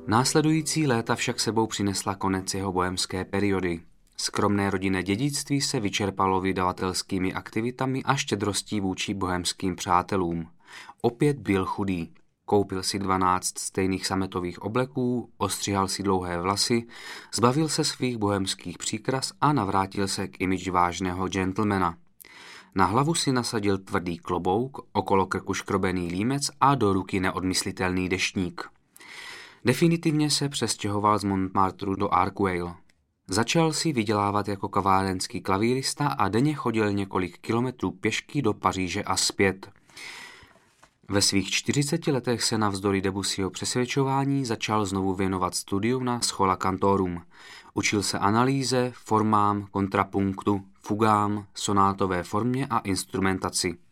Následující léta však sebou přinesla konec jeho bohemské periody. Skromné rodinné dědictví se vyčerpalo vydavatelskými aktivitami a štědrostí vůči bohemským přátelům. Opět byl chudý. Koupil si 12 stejných sametových obleků, ostříhal si dlouhé vlasy, zbavil se svých bohemských příkras a navrátil se k imidži vážného gentlemana. Na hlavu si nasadil tvrdý klobouk, okolo krku škrobený límec a do ruky neodmyslitelný deštník. Definitivně se přestěhoval z Montmartru do Arcueil. Začal si vydělávat jako kavárenský klavírista a denně chodil několik kilometrů pěšky do Paříže a zpět. Ve svých 40 letech se navzdory Debussyho přesvědčování začal znovu věnovat studiu na Schola Cantorum. Učil se analýze, formám, kontrapunktu, fugám, sonátové formě a instrumentaci.